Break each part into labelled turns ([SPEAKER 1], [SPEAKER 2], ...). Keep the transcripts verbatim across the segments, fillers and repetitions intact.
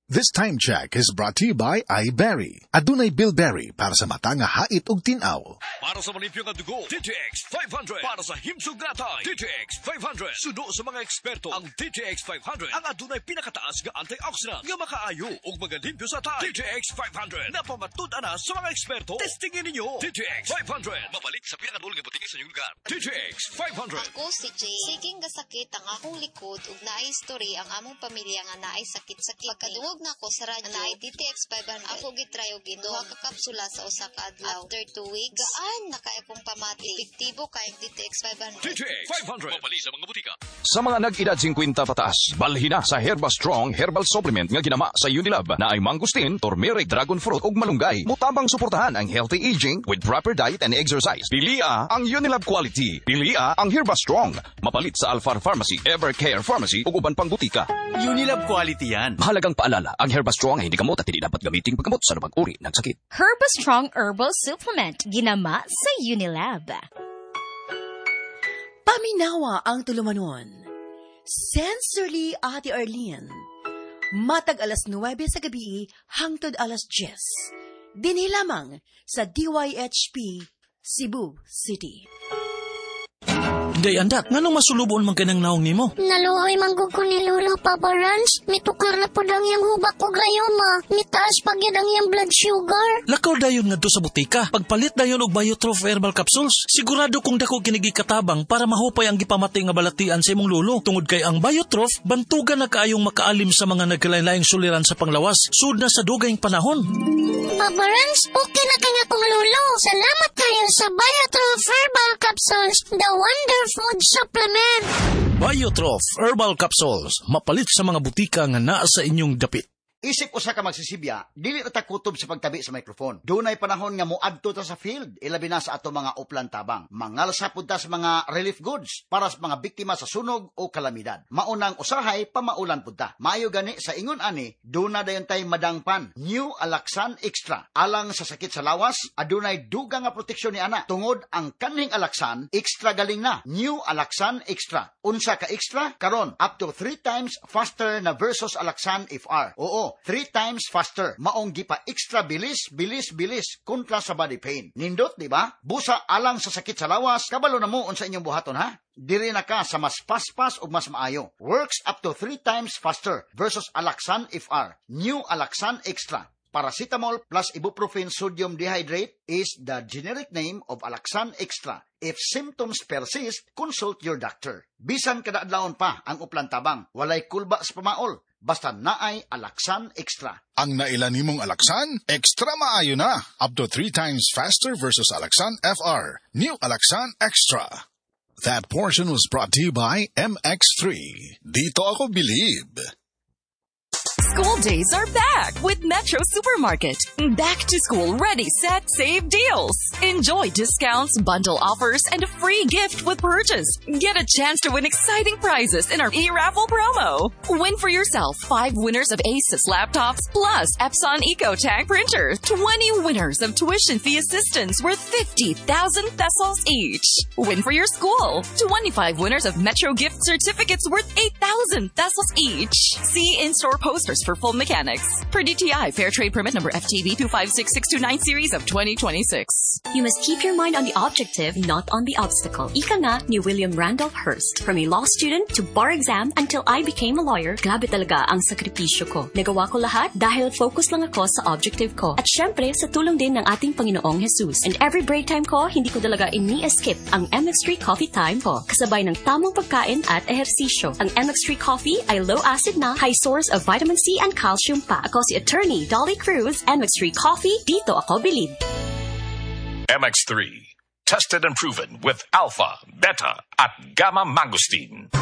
[SPEAKER 1] This time check is brought to you by iBerry. Adunay Bilberry para sa mata nga hait ug tinaw.
[SPEAKER 2] Para sa malimpyo nga dugo, D T X five hundred. Para sa himsog natay, D T X five hundred. Sudo sa mga eksperto, ang D T X five hundred ang adunay pinakataas nga antioxidant nga makaayo ug magalimpyo sa tay. D T X five hundred napamatud ana sa mga eksperto. Testingin ninyo. D T X five hundred mabalit sa pinakadul nga butiki sa inyong lugar. D T X five hundred.
[SPEAKER 3] Ako si Jay. Siging gasakit ang akong likod ug naay story ang among pamilya nga naay sakit-sakit. Pagkaduog na ko sa radyo naay D T X five hundred. Ako gitry og duha ka kapsula sa usa ka adlaw. After two weeks, gaan na kay akong pamati. Epektibo kay D T X five hundred.
[SPEAKER 2] D T X five hundred mabalit sa mga butika.
[SPEAKER 4] Sa mga nag-edad fifty pataas, balhin na sa Herba Strong Herbal Supplement nga ginama sa Unilab na ay mangustin, turmeric, dragon fruit ug malunggay. Mutabang suportahan ang healthy aging with proper diet and exercise. Pilia ang Unilab quality. Pilia ang Herba Strong. Mapalit sa Alfar Pharmacy, Evercare Pharmacy ug uban pang butika.
[SPEAKER 5] Unilab quality yan.
[SPEAKER 4] Mahalagang paalala, ang Herba Strong ay hindi gamot at hindi dapat gamitin paggamot sa anumang uri ng sakit.
[SPEAKER 6] Herba Strong Herbal Supplement, ginama sa Unilab.
[SPEAKER 7] Paminawa ang tulumanon. Sensorily, Ate Arlene. Matag alas nuwebe sa gabi hangtod alas diyes. Dinhi lamang sa D Y H P, Cebu City.
[SPEAKER 5] Day andak, nganong masulubon man kanang naong nimo?
[SPEAKER 8] Naluoy manggug ko ni Lolo Papa Ranch. Mitukar na po lang yung hubak ko gayoma. Mitaas pag yan ang yung blood sugar.
[SPEAKER 5] Lakaw dayon nga do sa butika. Pagpalit dayon og Biotrof Herbal Capsules. Sigurado kung dako kinigi katabang para mahupay ang gipamatay nga balatian sa imong lolo. Tungod kay ang Biotrof, bantugan na kaayong makaalim sa mga nagkalain-laing suliran sa panglawas. Sud na sa dugayng panahon.
[SPEAKER 8] Papa Ranch, okay na kaya kong lolo. Salamat kayo sa Biotrof Herbal Capsules. The Wonder Food Supplement.
[SPEAKER 5] Biotrof Herbal Capsules. Mapalit sa mga butika nga naa sa inyong dapit.
[SPEAKER 9] Isip usa ka magsisibya, dili ta kutob sa pagtabi sa microphone. Dunay panahon nga moadto ta sa field, ilabi na sa ato mga uplan tabang. Mangalsa pud ta sa mga relief goods para sa mga biktima sa sunog o kalamidad. Maunang usahay pamaulan pud ta. Maayo gani sa ingon ani, duna dayon tay madangpan. New Alaxan Extra. Alang sa sakit sa lawas, adunay dugang nga proteksyon ni ana. Tungod ang kaning Alaxan, extra galing na. New Alaxan Extra. Unsa ka extra? Karon up to three times faster na versus Alaxan F R. Oo, three times faster. Maong gipa extra bilis, bilis, bilis kontra sa body pain. Nindot, di ba? Busa alang sa sakit sa lawas, kabalo na mo unsa inyong buhaton, ha? Diri na ka sa mas paspas ug mas maayo. Works up to three times faster versus Alaxan F R. New Alaxan Extra. Paracetamol plus ibuprofen sodium dehydrate is the generic name of Alaxan Extra. If symptoms persist, consult your doctor. Bisan kada adlawon pa ang uplan tabang, walay kulba sa pamaol. Basta naay Alaxan Extra.
[SPEAKER 1] Ang nailan nimong Alaxan, extra maayo na. Up to three times faster versus Alaxan F R. New Alaxan Extra. That portion was brought to you by M X three. Dito ako believe.
[SPEAKER 10] School days are back with Metro Supermarket. Back to school ready, set, save deals. Enjoy discounts, bundle offers, and a free gift with purchase. Get a chance to win exciting prizes in our e-raffle promo. Win for yourself five winners of Asus laptops plus Epson EcoTank printer. twenty winners of tuition fee assistance worth fifty thousand pesos each. Win for your school. twenty-five winners of Metro gift certificates worth eight thousand pesos each. See in-store posters for full mechanics. Per D T I, Fair Trade Permit number F T V two five six six two nine series of twenty twenty-six.
[SPEAKER 11] You must keep your mind on the objective, not on the obstacle. Ika nga ni William Randolph Hearst. From a law student to bar exam until I became a lawyer, grabe talaga ang sakripisyo ko. Nagawa ko lahat dahil focus lang ako sa objective ko. At syempre, sa tulong din ng ating Panginoong Jesus. And every break time ko, hindi ko talaga ini-skip ang M X three coffee time ko. Kasabay ng tamang pagkain at ehersisyo. Ang M X three coffee ay low acid na, high source of vitamin C and calcium pa. Ako si Attorney Dolly Cruz, M X three Coffee, dito ako bilib.
[SPEAKER 2] M X three. Tested and proven with alpha, beta, at gamma mangosteen.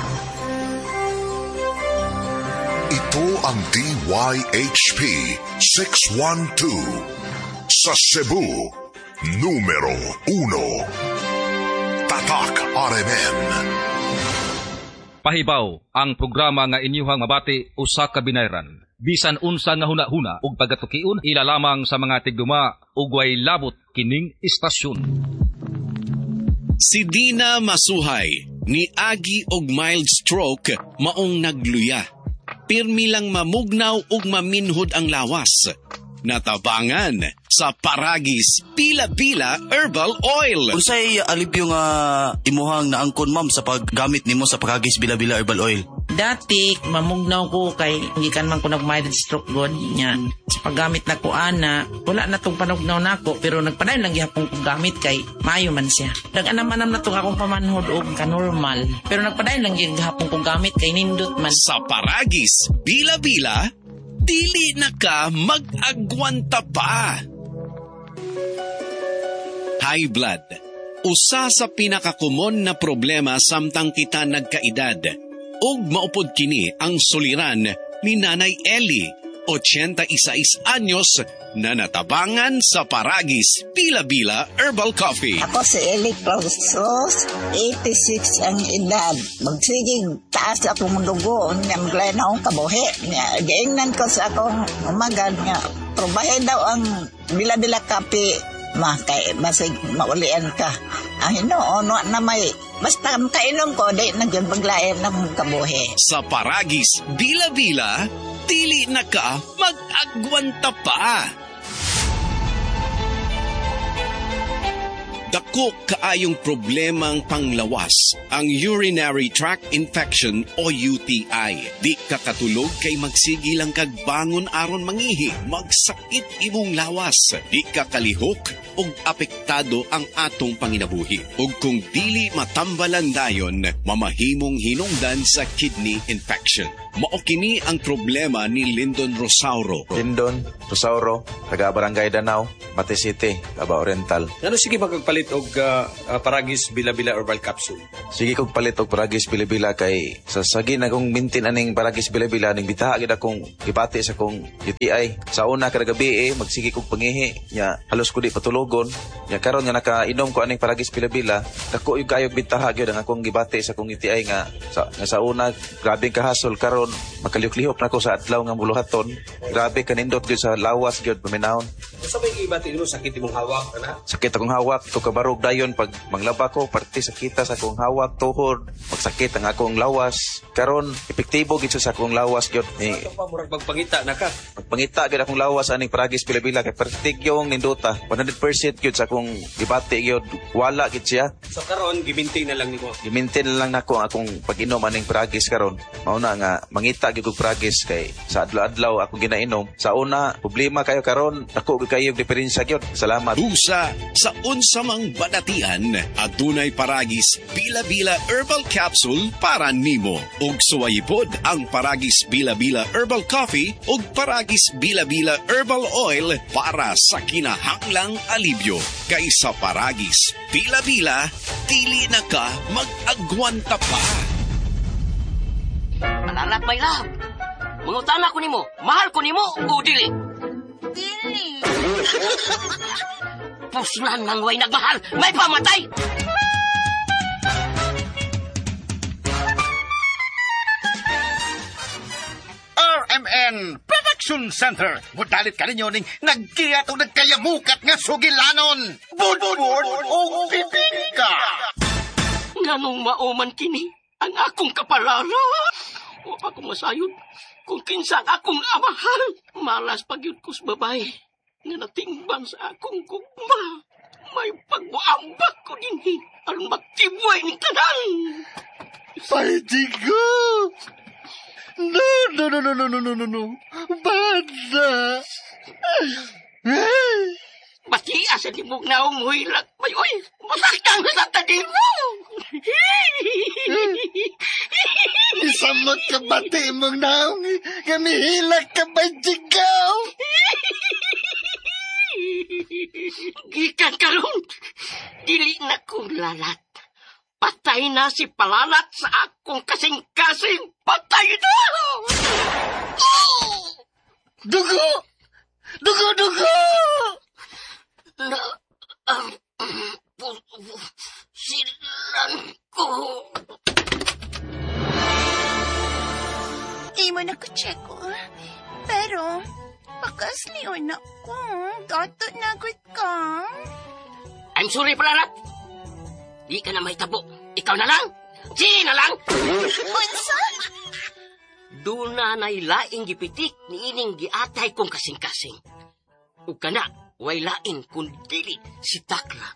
[SPEAKER 12] Ito ang D Y H P six one two. Sa Cebu, numero uno. Tatak R M N.
[SPEAKER 13] Pahibaw ang programa nga inyuhang mabati usa ka binayran. Bisan unsa nga huna-huna ug pagatukiun ila lamang sa mga tigduma ug way labot kining istasyon.
[SPEAKER 14] Si Dina Masuhay ni agi og mild stroke maong nagluya. pirmi lang mamugnaw ug maminhod ang lawas. Natabangan sa Paragis Bila-Bila Herbal Oil.
[SPEAKER 15] Unsay alipyo nga imuhang naangkon ma'am sa paggamit nimo sa Paragis Bila-Bila Herbal Oil?
[SPEAKER 16] Dati, mamugnaw ko kay gikan man ko nag-mild stroke god niya. Sa paggamit na ko ana, wala na tong panugnaw na ako, pero nagpadayon lang gihapon kong gamit kay maayo man siya. Nag-anam-anam na tong akong pamanhod og ka-normal, pero nagpadayon lang gihapon kong gamit kay nindot man.
[SPEAKER 14] Sa Paragis Bila-Bila, dili na ka mag-agwanta pa. High blood, usa sa pinakakumon na problema samtang kita nagkaedad. Og maupod kini ang suliran ni Nanay Ellie, eighty-six anyos, na natabangan sa Paragis Bila-Bila Herbal Coffee.
[SPEAKER 17] Ako si Ellie Clausos, eighty-six ang edad. Magsigig taas akong dugo, nga maglay na akong kabuhi. Gaingnan ko sa akong umagad nga, probahe daw ang Bila-Bila Coffee. Ma, kay basig maulian ka. Ang hinoon, na may, basta kainom ko, di nagyan paglayan ng kabuhi.
[SPEAKER 14] Sa Paragis Bila-Bila, dili na ka mag-agwanta pa. Dako kaayong problemang panglawas, ang urinary tract infection o U T I. Di kakatulog kay magsigi lang kag bangon aron mangihi, magsakit imong lawas. Di kakalihok og apektado ang atong panginabuhi. Ug kung dili matambalan dayon, mamahimong hinungdan sa kidney infection. Mao kini ang problema ni Lyndon Rosauro.
[SPEAKER 18] Lyndon Rosauro, taga Barangay Danau, Mate City, Aba Oriental.
[SPEAKER 19] Ano sige magpalit og uh, uh, Paragis Bila-Bila Herbal Capsule?
[SPEAKER 18] Sige kog palit og Paragis Bila-Bila kay sa sagi na kong mintin aning Paragis Bila-Bila ning bitaha gid akong gipati sa kong U T I. Sa una kada gabi eh, magsige kog pangihi nya halos ko di patulogon. Nya karon nga nakainom ko aning Paragis Bila-Bila, dako yung kayog bitaha gyud ang akong gibati sa kong U T I nga sa, nga sa una grabeng kahasol karon makalihok-lihok na ko sa adlaw nga buluhaton. Grabe kanindot gyud sa lawas gyud paminahon.
[SPEAKER 19] Sa may ibati mo sakit imong hawak ana?
[SPEAKER 18] Sakit akong hawak, ko kabarog dayon pag manglaba ko, parte sakita sa akong hawak tuhod, magsakit ang akong lawas. Karon epektibo gid sa akong lawas gyud. Eh,
[SPEAKER 19] pa murag magpangita na ka.
[SPEAKER 18] Magpangita gyud akong lawas aning Paragis Bila-Bila kay pertig yung ninduta. one hundred percent gyud sa akong gibati gyud, wala gid siya.
[SPEAKER 19] So karon gimintin na lang nimo.
[SPEAKER 18] Gimintin na lang nako akong pag-inom aning Paragis karon. Mao na nga mangita gyud og Paragis kay sa adlaw-adlaw akong ginainom. Sa una problema kayo karon, dako kayo diferensya gyud. Salamat.
[SPEAKER 14] Usa sa unsa mang badatian, adunay Paragis Bila-Bila Herbal Capsule para nimo. Ug suwayipod ang Paragis Bila-Bila Herbal Coffee ug Paragis Bila-Bila Herbal Oil para sa kinahanglang alibyo. Kay sa Paragis Bila-Bila, dili na ka mag-agwanta pa.
[SPEAKER 20] Malalat, my love. Mangutana ko nimo, mahal ko nimo o dili?
[SPEAKER 8] Dili.
[SPEAKER 20] Puslan nang way nagmahal, may pamatay!
[SPEAKER 9] R M N Production Center. Mudalit ka ninyo ning nagkiyat o nagkayamukat nga sugilanon. Budbud o bibingka.
[SPEAKER 20] Nganong mauman kini ang akong kapalaran. O akong masayod kung kinsang akong amahan. Malas pagyud ko sa babae nga natingban sa akong gugma. May pagbuambak ko din aron magtibuay ni tanan.
[SPEAKER 9] Paidigo. No, no, no, no, no, no, no, no, no. Banda.
[SPEAKER 20] Matias ang imong naong huilat. May oy, masaktan sa tatin mo.
[SPEAKER 9] Isamot ka bati mong naong gamihilak ka ba jigaw?
[SPEAKER 20] Gikan karon, dili na kong lalat. Patay na si Palalat sa akong kasing-kasing. Patay na! Oh!
[SPEAKER 9] Dugo! Dugo, dugo!
[SPEAKER 20] Na, ang, um, silan ko.
[SPEAKER 8] Di mo na ko check ko. Pero, bakas liyon ako. Gato na good ka.
[SPEAKER 20] I'm sorry, Palalat. Di ka na may tabo. Ikaw na lang. Sige na lang.
[SPEAKER 8] Unsa?
[SPEAKER 20] Duna nay laing gipitik ni ining giatay kong kasing-kasing. Ug kana, way lain kung dili si Takla.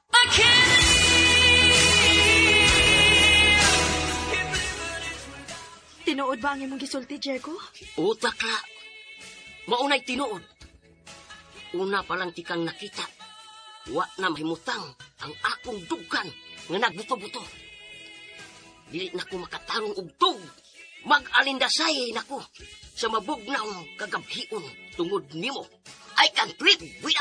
[SPEAKER 7] Tinuod ba ang imong gisulti, Jericho?
[SPEAKER 20] O, Takla. Maunay tinuod. Una pa lang tikang nakita. Wa na mahimutang ang akong dugan nga nagbuto-buto. Dili na ko makatarong og tug. Mag-alindasay na ko sa mabugnaw kagabhion tungod nimo. I can't live without